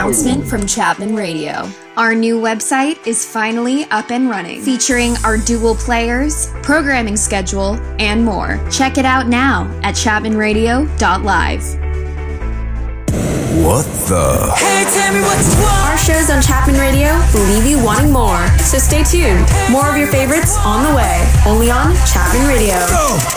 announcement from Chapman Radio. Our new website is finally up and running, featuring our dual players, programming schedule, and more. Check it out now at chapmanradio.live. What the? Hey, tell me what you want. Our shows on Chapman Radio will leave you wanting more. So stay tuned. More of your favorites on the way. Only on Chapman Radio. Go!